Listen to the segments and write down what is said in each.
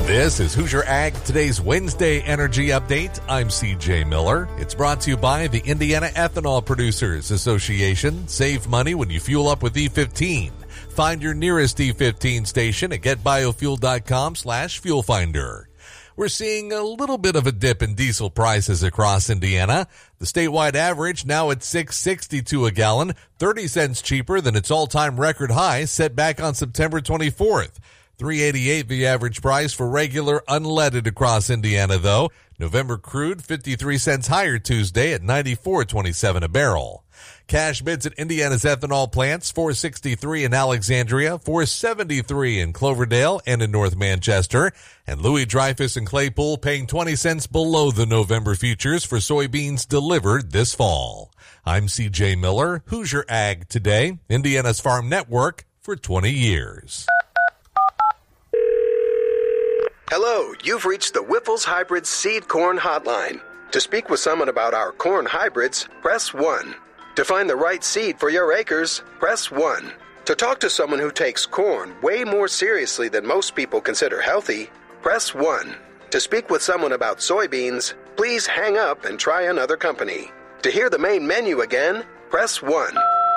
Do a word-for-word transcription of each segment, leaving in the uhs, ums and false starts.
This is Hoosier Ag, today's Wednesday Energy Update. I'm C J Miller. It's brought to you by the Indiana Ethanol Producers Association. Save money when you fuel up with E fifteen. Find your nearest E fifteen station at getbiofuel.com slash fuel finder. We're seeing a little bit of a dip in diesel prices across Indiana. The statewide average now at six sixty-two a gallon, thirty cents cheaper than its all-time record high set back on September twenty-fourth. three eighty-eight the average price for regular unleaded across Indiana, though. November crude fifty-three cents higher Tuesday at ninety-four twenty-seven a barrel. Cash bids at Indiana's ethanol plants, four sixty-three in Alexandria, four seventy-three in Cloverdale and in North Manchester. And Louis Dreyfus and Claypool paying twenty cents below the November futures for soybeans delivered this fall. I'm C J Miller, Hoosier Ag Today, Indiana's farm network for twenty years. Hello, you've reached the Wyffels Hybrid Seed Corn Hotline. To speak with someone about our corn hybrids, press one. To find the right seed for your acres, press one. To talk to someone who takes corn way more seriously than most people consider healthy, press one. To speak with someone about soybeans, please hang up and try another company. To hear the main menu again, press one.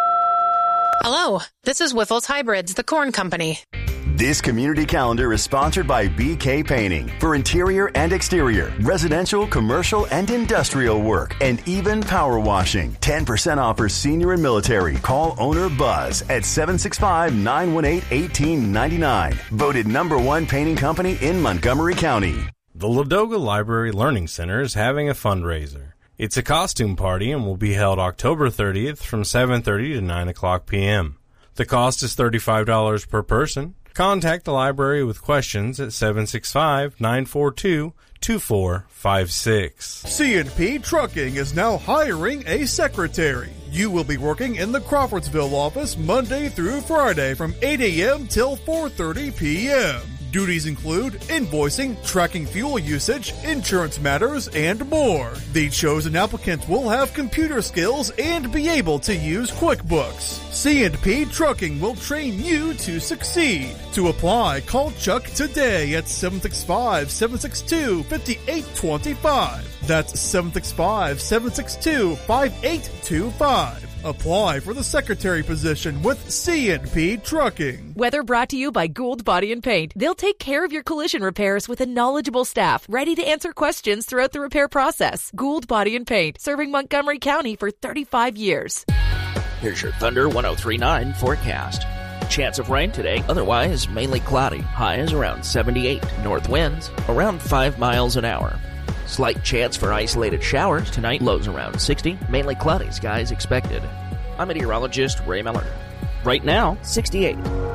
Hello, this is Wyffels Hybrids, the corn company. This community calendar is sponsored by B K Painting for interior and exterior, residential, commercial, and industrial work, and even power washing. ten percent off for senior and military. Call owner Buzz at seven six five, nine one eight, one eight nine nine. Voted number one painting company in Montgomery County. The Ladoga Library Learning Center is having a fundraiser. It's a costume party and will be held October thirtieth from seven thirty to nine o'clock p.m. The cost is thirty-five dollars per person. Contact the library with questions at seven six five, nine four two, two four five six. C and P Trucking is now hiring a secretary. You will be working in the Crawfordsville office Monday through Friday from eight a.m. till four thirty p.m. Duties include invoicing, tracking fuel usage, insurance matters, and more. The chosen applicant will have computer skills and be able to use QuickBooks. C and P Trucking will train you to succeed. To apply, call Chuck today at seven six five, seven six two, five eight two five. That's seven six five, seven six two, five eight two five. Apply for the secretary position with C and P Trucking. Weather brought to you by Gould Body and Paint. They'll take care of your collision repairs with a knowledgeable staff ready to answer questions throughout the repair process. Gould Body and Paint, serving Montgomery County for thirty-five years. Here's your Thunder one oh three point nine forecast. Chance of rain today, otherwise mainly cloudy. Highs around seventy-eight. North winds around five miles an hour. Slight chance for isolated showers tonight, lows around sixty, mainly cloudy skies expected. I'm meteorologist Ray Miller. Right now, sixty-eight.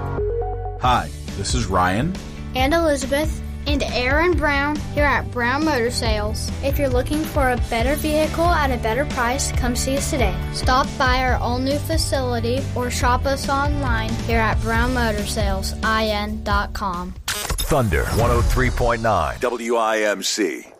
Hi, this is Ryan. And Elizabeth. And Aaron Brown here at Brown Motor Sales. If you're looking for a better vehicle at a better price, come see us today. Stop by our all-new facility or shop us online here at brown motor sales in dot com. Thunder one oh three point nine W I M C.